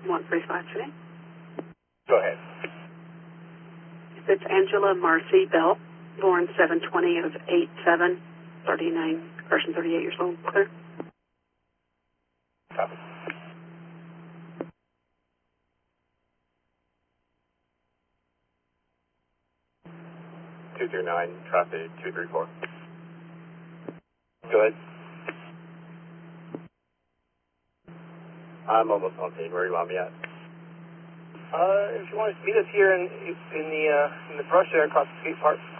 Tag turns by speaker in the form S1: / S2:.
S1: 135 today.
S2: Go ahead.
S1: It's Angela Marcy Bell, born 7/20 of 8/7, 38 years old. Clear.
S2: Copy. (229) traffic 234. Go ahead. I'm almost on scene. Where do you want me at?
S3: If you want to meet us here in the brush there across the skate park.